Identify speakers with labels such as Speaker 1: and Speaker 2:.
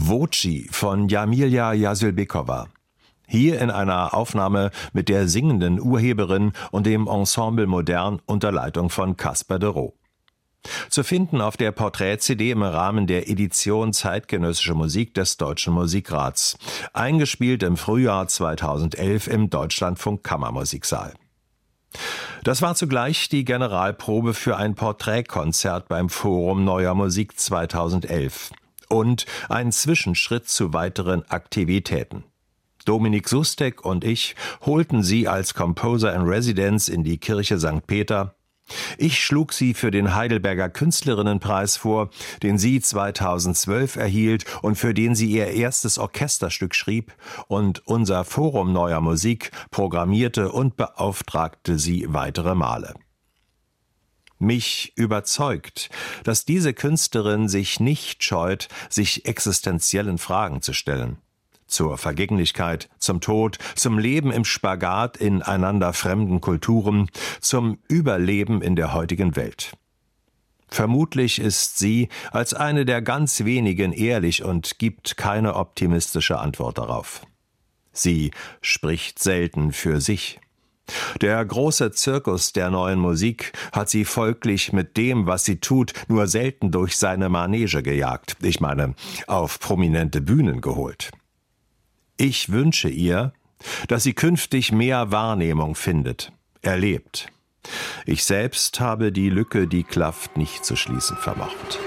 Speaker 1: Voci von Jamilja Jasylbekova. Hier in einer Aufnahme mit der singenden Urheberin und dem Ensemble Modern unter Leitung von Kasper de Roo. Zu finden auf der Porträt-CD im Rahmen der Edition Zeitgenössische Musik des Deutschen Musikrats. Eingespielt im Frühjahr 2011 im Deutschlandfunk Kammermusiksaal. Das war zugleich die Generalprobe für ein Porträtkonzert beim Forum Neuer Musik 2011 und ein Zwischenschritt zu weiteren Aktivitäten. Dominik Sustek und ich holten sie als Composer in Residence in die Kirche St. Peter. Ich schlug sie für den Heidelberger Künstlerinnenpreis vor, den sie 2012 erhielt und für den sie ihr erstes Orchesterstück schrieb, und unser Forum Neuer Musik programmierte und beauftragte sie weitere Male. Mich überzeugt, dass diese Künstlerin sich nicht scheut, sich existenziellen Fragen zu stellen. Zur Vergänglichkeit, zum Tod, zum Leben im Spagat in einander fremden Kulturen, zum Überleben in der heutigen Welt. Vermutlich ist sie als eine der ganz wenigen ehrlich und gibt keine optimistische Antwort darauf. Sie spricht selten für sich. Der große Zirkus der neuen Musik hat sie folglich mit dem, was sie tut, nur selten durch seine Manege gejagt. Ich meine, auf prominente Bühnen geholt. Ich wünsche ihr, dass sie künftig mehr Wahrnehmung findet, erlebt. Ich selbst habe die Lücke, die klafft, nicht zu schließen vermocht.